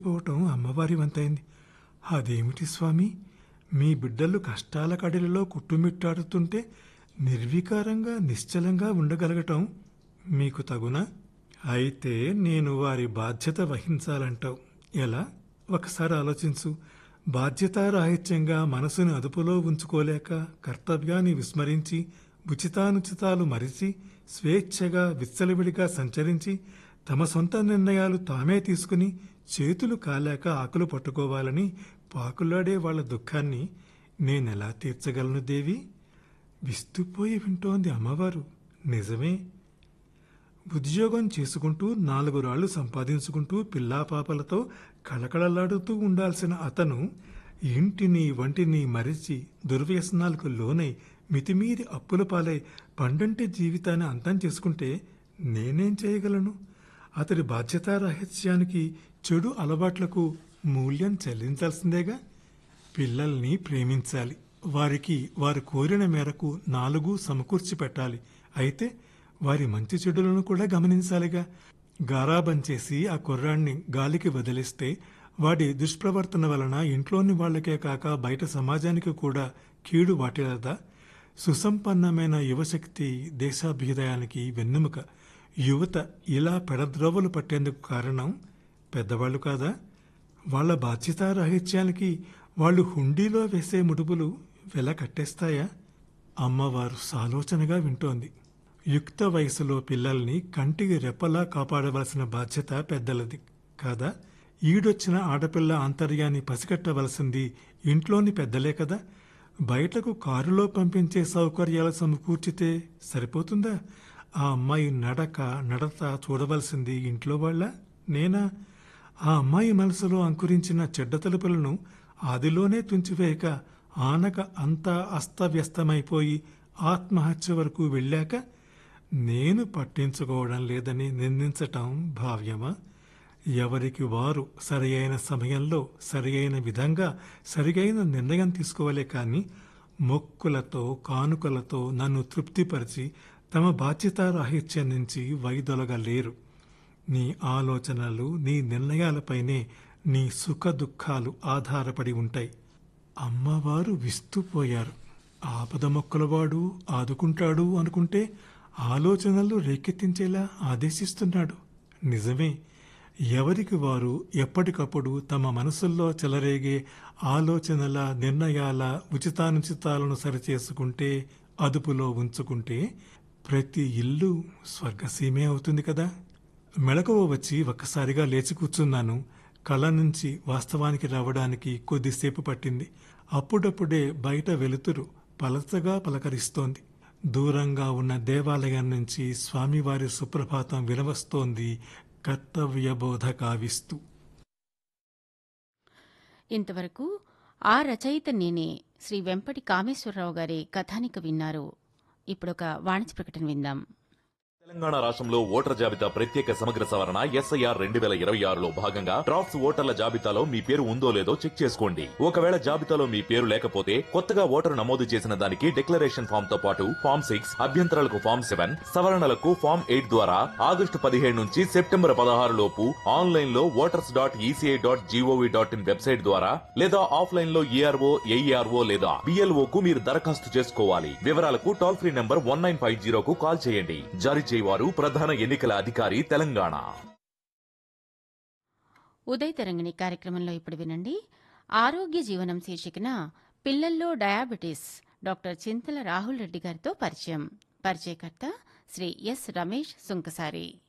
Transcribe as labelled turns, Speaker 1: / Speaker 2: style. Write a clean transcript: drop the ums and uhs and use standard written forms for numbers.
Speaker 1: పోవటం అమ్మవారి వంతైంది. అదేమిటి స్వామి, మీ బిడ్డలు కష్టాల కడలిలో కుట్టుమిట్టాడుతుంటే నిర్వికారంగా నిశ్చలంగా ఉండగలగటం మీకు తగునా? అయితే నేను వారి బాధ్యత వహించాలంటావు. ఎలా? ఒకసారి ఆలోచించు. బాధ్యతారాహిత్యంగా మనసుని అదుపులో ఉంచుకోలేక కర్తవ్యాన్ని విస్మరించి ఉచితానుచితాలు మరిచి స్వేచ్ఛగా విచ్చలవిడిగా సంచరించి తమ సొంత నిర్ణయాలు తామే తీసుకుని చేతులు కాలేక ఆకులు పట్టుకోవాలని పాకులాడే వాళ్ల దుఃఖాన్ని నేనెలా తీర్చగలను దేవి? విస్తుపోయి వింటోంది అమ్మవారు. నిజమే. ఉద్యోగం చేసుకుంటూ 4 రాళ్లు సంపాదించుకుంటూ పిల్లాపాపలతో కళకళలాడుతూ ఉండాల్సిన అతను ఇంటిని వంటిని మరిచి దుర్వ్యసనాలకు లోనై మితిమీరి అప్పుల పాలై పండంటి జీవితాన్ని అంతం చేసుకుంటే నేనేం చేయగలను? అతడి బాధ్యతారాహిత్యానికి చెడు అలవాట్లకు మూల్యం చెల్లించాల్సిందేగా. పిల్లల్ని ప్రేమించాలి, వారికి వారు కోరిన మేరకు 4 సమకూర్చి పెట్టాలి. అయితే వారి మంచి చెడులను కూడా గమనించాలిగా. గారాబం చేసి ఆ కుర్రాన్ని గాలికి వదిలిస్తే వాడి దుష్ప్రవర్తన వలన ఇంట్లోని వాళ్లకే కాక బయట సమాజానికి కూడా కీడు వాటిల్లదా? సుసంపన్నమైన యువశక్తి దేశాభ్యుదయానికి వెన్నెముక. యువత ఇలా పెడద్రోవలు పట్టేందుకు కారణం పెద్దవాళ్లు కాదా? వాళ్ల బాధ్యతారాహిత్యానికి వాళ్లు హుండీలో వేసే ముడుపులు వెల కట్టేస్తాయా? అమ్మవారు సాలోచనగా వింటోంది. యుక్త వయసులో పిల్లల్ని కంటికి రెప్పలా కాపాడవలసిన బాధ్యత పెద్దలది కాదా? ఈడొచ్చిన ఆడపిల్ల ఆంతర్యాన్ని పసిగట్టవలసింది ఇంట్లోని పెద్దలే కదా. బయటకు కారులో పంపించే సౌకర్యాలు సమకూర్చితే సరిపోతుందా? ఆ అమ్మాయి నడత చూడవలసింది ఇంట్లో వాళ్ళ నేనా? ఆ అమ్మాయి మనసులో అంకురించిన చెడ్డ తలుపులను ఆదిలోనే తుంచివేయక ఆనక అంతా అస్తవ్యస్తమైపోయి ఆత్మహత్య వరకు వెళ్ళాక నేను పట్టించుకోవడం లేదని నిందించటం భావ్యమా? ఎవరికి వారు సరియైన సమయంలో సరియైన విధంగా సరియైన నిర్ణయం తీసుకోవాలే కానీ మొక్కులతో కానుకలతో నన్ను తృప్తిపరిచి తమ బాధ్యతారాహిత్యం నుంచి వైదొలగలేరు. నీ ఆలోచనలు నీ నిర్ణయాలపైనే నీ సుఖ దుఃఖాలు ఆధారపడి ఉంటాయి. అమ్మవారు విస్తుపోయారు. ఆపద మొక్కలవాడు ఆదుకుంటాడు అనుకుంటే ఆలోచనలు రేకెత్తించేలా ఆదేశిస్తున్నాడు. నిజమే. ఎవరికి వారు ఎప్పటికప్పుడు తమ మనసుల్లో చెలరేగే ఆలోచనల నిర్ణయాల ఉచితానుచితాలను సరిచేసుకుంటే అదుపులో ఉంచుకుంటే ప్రతి ఇల్లు స్వర్గసీమే అవుతుంది కదా. మెళకువ వచ్చి ఒక్కసారిగా లేచి కూర్చున్నాను. కళ నుంచి వాస్తవానికి రావడానికి కొద్దిసేపు పట్టింది. అప్పుడప్పుడే బయట వెలుతురు పలచగా పలకరిస్తోంది. దూరంగా ఉన్న దేవాలయం నుంచి స్వామివారి సుప్రభాతం వినవస్తోంది కర్తవ్యబోధ కావిస్తూ.
Speaker 2: ఇంతవరకు ఆ రచయిత నేనే శ్రీ వెంపటి కామేశ్వరరావు గారి కథానిక విన్నారు. ఇప్పుడొక వాణిజ్య ప్రకటన విందాం.
Speaker 3: తెలంగాణ రాష్ట్రంలో ఓటర్ జాబితా ప్రత్యేక సమగ్ర సవరణ SIR 2026లో భాగంగా డ్రాఫ్ట్స్ ఓటర్ల జాబితాలో మీ పేరు ఉందో లేదో చెక్ చేసుకోండి. ఒకవేళ జాబితాలో మీ పేరు లేకపోతే కొత్తగా ఓటరు నమోదు చేసిన దానికి డిక్లరేషన్ ఫామ్ తో పాటు ఫామ్ 6, అభ్యంతరాలకు ఫామ్ 7, సవరణలకు ఫామ్ 8 ద్వారా ఆగస్టు 17 నుంచి సెప్టెంబర్ 16 లోపు ఆన్లైన్ లో voters.eci.gov.in వెబ్సైట్ ద్వారా లేదా ఆఫ్లైన్ లో ERO, AERO లేదా BLO కు మీరు దరఖాస్తు చేసుకోవాలి. వివరాలకు టోల్ ఫ్రీ నంబర్ 1950కు కాల్ చేయండి. జారీ వారు ప్రధాన ఎన్నికల అధికారి తెలంగాణ.
Speaker 2: ఉదయ తరంగిణి కార్యక్రమంలో ఇప్పుడు వినండి. ఆరోగ్య జీవనం శీర్షికన పిల్లల్లో డయాబెటీస్ డాక్టర్ చింతల రాహుల్ రెడ్డి గారితో పరిచయం. పరిచయకర్త శ్రీ ఎస్ రమేష్ సుంకసారి.